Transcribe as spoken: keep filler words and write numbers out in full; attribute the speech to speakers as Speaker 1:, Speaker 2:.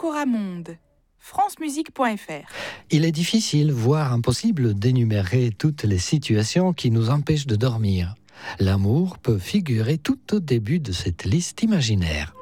Speaker 1: Cora Monde, francemusique point f r.
Speaker 2: Il est difficile, voire impossible, d'énumérer toutes les situations qui nous empêchent de dormir. L'amour peut figurer tout au début de cette liste imaginaire.